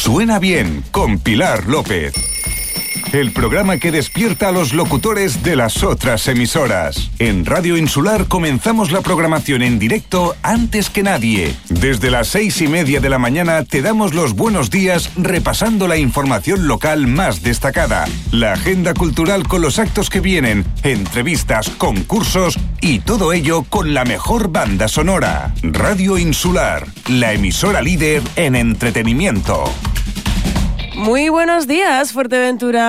Suena bien con Pilar López. El programa que despierta a los locutores de las otras emisoras. En Radio Insular comenzamos la programación en directo antes que nadie. Desde las 6:30 de la mañana te damos los buenos días repasando la información local más destacada, la agenda cultural con los actos que vienen, entrevistas, concursos y todo ello con la mejor banda sonora. Radio Insular, la emisora líder en entretenimiento. Muy buenos días, Fuerteventura.